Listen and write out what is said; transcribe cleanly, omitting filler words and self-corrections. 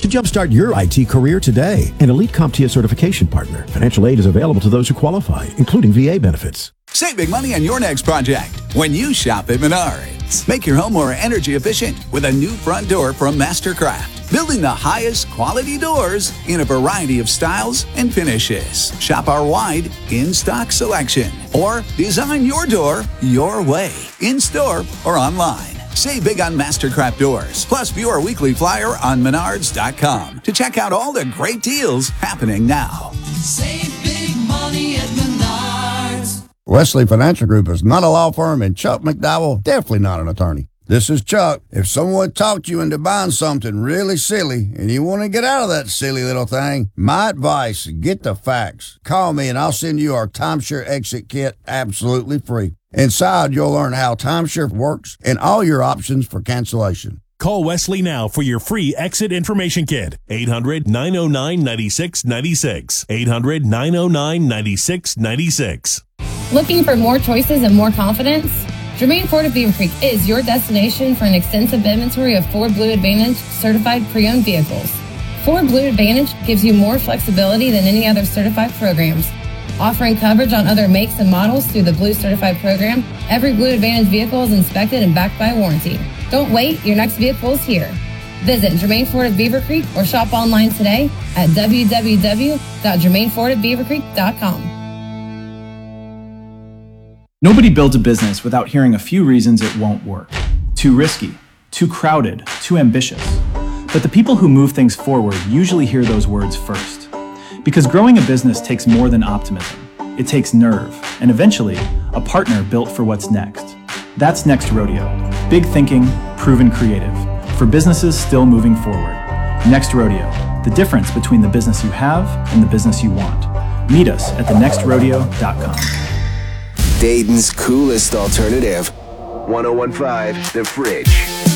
to jumpstart your IT career today. An elite CompTIA certification partner. Financial aid is available to those who qualify, including VA benefits. Save big money on your next project when you shop at Menards. Make your home more energy efficient with a new front door from Mastercraft. Building the highest quality doors in a variety of styles and finishes. Shop our wide in-stock selection or design your door your way, in-store or online. Save big on Mastercraft doors. Plus, view our weekly flyer on Menards.com to check out all the great deals happening now. Save big money at Menards. Wesley Financial Group is not a law firm, and Chuck McDowell definitely not an attorney. This is Chuck. If someone talked you into buying something really silly and you want to get out of that silly little thing, my advice, get the facts. Call me and I'll send you our timeshare exit kit absolutely free. Inside, you'll learn how timeshare works and all your options for cancellation. Call Wesley now for your free exit information kit. 800-909-9696. 800-909-9696. Looking for more choices and more confidence? Germain Ford of Beaver Creek is your destination for an extensive inventory of Ford Blue Advantage certified pre-owned vehicles. Ford Blue Advantage gives you more flexibility than any other certified programs. Offering coverage on other makes and models through the Blue Certified program, every Blue Advantage vehicle is inspected and backed by a warranty. Don't wait, your next vehicle is here. Visit Germain Ford of Beaver Creek or shop online today at www.germainfordofbeavercreek.com. Nobody builds a business without hearing a few reasons it won't work. Too risky, too crowded, too ambitious. But the people who move things forward usually hear those words first. Because growing a business takes more than optimism. It takes nerve, and eventually, a partner built for what's next. That's Next Rodeo. Big thinking, proven creative. For businesses still moving forward. Next Rodeo. The difference between the business you have and the business you want. Meet us at thenextrodeo.com. Dayton's coolest alternative. 101.5 The Fridge.